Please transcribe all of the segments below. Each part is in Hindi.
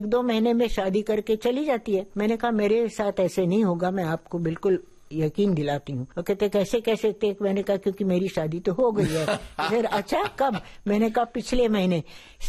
2 महीने में शादी करके चली जाती है। मैंने कहा मेरे साथ ऐसे नहीं होगा, मैं आपको बिल्कुल यकीन दिलाती हूँ। वो कहते कैसे थे? मैंने कहा क्योंकि मेरी शादी तो हो गई है। फिर अच्छा कब? मैंने कहा पिछले महीने।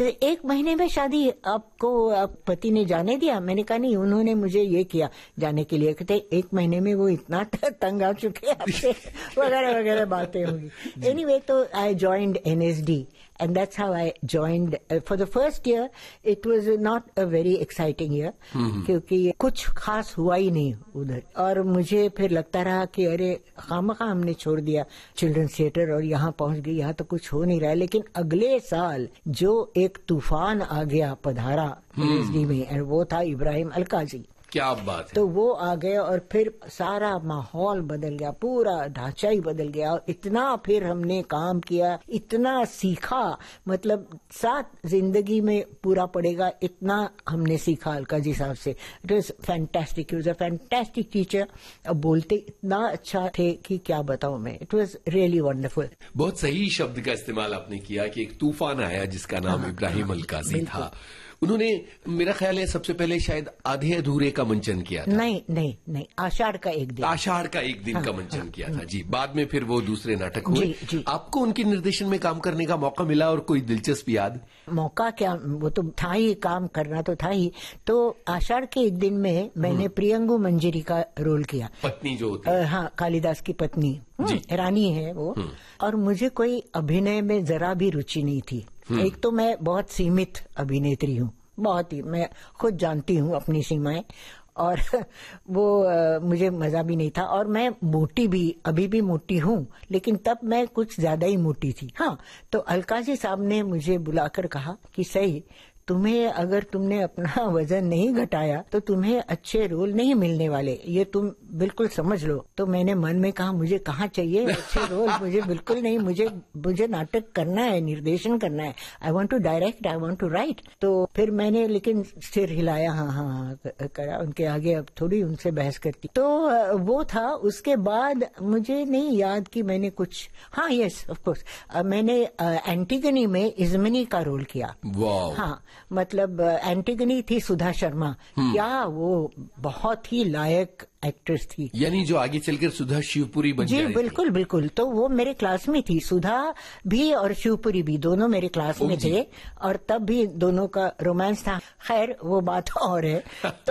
1 महीने में शादी आपको आप पति ने जाने दिया? मैंने कहा नहीं, उन्होंने मुझे ये किया जाने के लिए। कहते 1 महीने में वो इतना तंग आ चुके हैं आपसे वगैरह वगैरह बातें होंगी। एनीवे, तो आई joined NSD and that's how I joined. For the first year it was not a very exciting year क्योंकि कुछ खास हुआ ही नहीं उधर, और मुझे फिर लगता रहा कि अरे खामखा हमने छोड़ दिया चिल्ड्रंस थिएटर और यहाँ पहुंच गई, यहाँ तो कुछ हो नहीं रहा है। लेकिन अगले साल जो एक तूफान आ गया पधारा NSD में, और वो था इब्राहिम अलकाजी। क्या बात है। तो वो आ गए और फिर सारा माहौल बदल गया, पूरा ढांचा ही बदल गया। और इतना फिर हमने काम किया, इतना सीखा, मतलब साथ जिंदगी में पूरा पड़ेगा इतना हमने सीखा अलका जी साहब से। It was fantastic, he was a fantastic teacher. अब बोलते इतना अच्छा थे कि क्या बताऊं मैं। It was really wonderful. बहुत सही शब्द का इस्तेमाल आपने किया कि एक तूफान आया जिसका नाम इब्राहिम अलकाजी था। उन्होंने मेरा ख्याल है सबसे पहले शायद आधे अधूरे का मंचन किया था। नहीं, आषाढ़ का एक दिन का मंचन किया था जी। बाद में फिर वो दूसरे नाटक हुए। जी। आपको उनके निर्देशन में काम करने का मौका मिला और कोई दिलचस्प याद? मौका क्या, वो तो था ही, काम करना तो था ही। तो आषाढ़ के एक दिन में मैंने प्रियंगु मंजरी का रोल किया, पत्नी जो होती है। हाँ, कालिदास की पत्नी, रानी है वो। और मुझे कोई अभिनय में जरा भी रुचि नहीं थी। एक तो मैं बहुत सीमित अभिनेत्री हूँ, बहुत ही, मैं खुद जानती हूँ अपनी सीमाएं, और वो मुझे मजा भी नहीं था। और मैं मोटी भी, अभी भी मोटी हूँ, लेकिन तब मैं कुछ ज्यादा ही मोटी थी। हाँ, तो अलकाजी साहब ने मुझे बुलाकर कहा कि सही, तुम्हें अगर तुमने अपना वजन नहीं घटाया तो तुम्हें अच्छे रोल नहीं मिलने वाले, ये तुम बिल्कुल समझ लो। तो मैंने मन में कहा मुझे कहाँ चाहिए अच्छे रोल, मुझे बिल्कुल नहीं, मुझे नाटक करना है, निर्देशन करना है। I want to direct, I want to right. तो फिर मैंने लेकिन सिर हिलाया, हाँ करा उनके आगे, अब थोड़ी उनसे बहस करती। तो वो था। उसके बाद मुझे नहीं याद कि मैंने कुछ, हाँ यस ऑफ कोर्स, मैंने एंटीगनी में इज़्मिनी का रोल किया। हाँ, मतलब एंटीगनी थी सुधा शर्मा। क्या वो बहुत ही लायक एक्ट्रेस थी, यानी जो आगे चलकर सुधा शिवपुरी बन जी। बिल्कुल। तो वो मेरे क्लास में थी, सुधा भी और शिवपुरी भी, दोनों मेरे क्लास में थे। और तब भी दोनों का रोमांस था। खैर वो बात और है।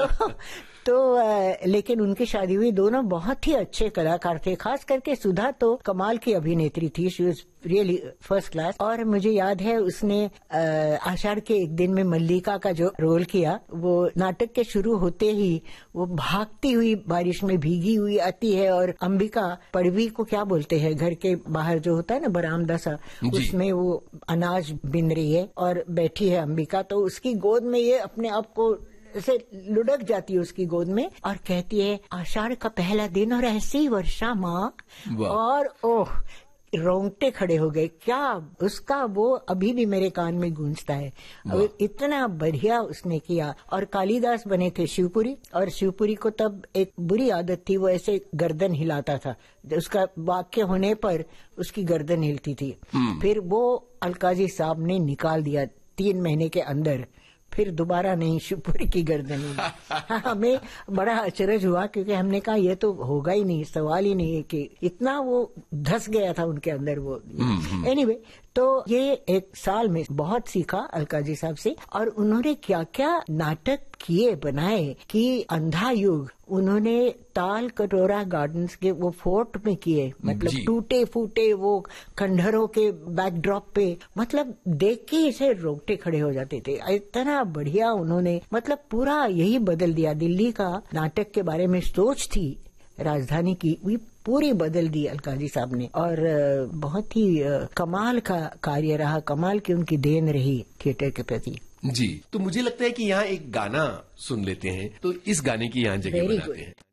तो लेकिन उनकी शादी हुई। दोनों बहुत ही अच्छे कलाकार थे, खास करके सुधा तो कमाल की अभिनेत्री थी। She was really first class. और मुझे याद है उसने आषाढ़ के एक दिन में मल्लिका का जो रोल किया, वो नाटक के शुरू होते ही वो भागती हुई बारिश में भीगी हुई आती है, और अंबिका पड़वी को क्या बोलते हैं, घर के बाहर जो होता है ना बरामदा सा, उसमें वो अनाज बिन रही है और बैठी है अंबिका। तो उसकी गोद में ये अपने आप को ऐसे लुढ़क जाती है उसकी गोद में और कहती है आषाढ़ का पहला दिन और ऐसी वर्षा माँ। और ओह, रोंगटे खड़े हो गए। क्या उसका वो अभी भी मेरे कान में गूंजता है। इतना बढ़िया उसने किया। और कालिदास बने थे शिवपुरी, और शिवपुरी को तब एक बुरी आदत थी, वो ऐसे गर्दन हिलाता था, उसका वाक्य होने पर उसकी गर्दन हिलती थी। फिर वो अलकाजी साहब ने निकाल दिया 3 महीने के अंदर, फिर दोबारा नहीं शिवपुरी की गर्दन हुई। हमें बड़ा अचरज हुआ, क्योंकि हमने कहा ये तो होगा ही नहीं, सवाल ही नहीं है कि इतना वो धस गया था उनके अंदर वो। एनीवे, तो ये 1 साल में बहुत सीखा अलकाजी साहब से। और उन्होंने क्या क्या नाटक किए, बनाए कि अंधा युग उन्होंने ताल कटोरा गार्डन्स के वो फोर्ट में किए, मतलब टूटे फूटे वो खंडहरों के बैकड्रॉप पे, मतलब देख के इसे रोंगटे खड़े हो जाते थे। इतना बढ़िया उन्होंने, मतलब पूरा यही बदल दिया। दिल्ली का नाटक के बारे में सोच थी राजधानी की, भी पूरी बदल दी अलकाजी साहब ने। और बहुत ही कमाल का कार्य रहा, कमाल की उनकी देन रही थिएटर के प्रति। जी, तो मुझे लगता है कि यहाँ एक गाना सुन लेते हैं, तो इस गाने की यहाँ जगह बनाते हैं।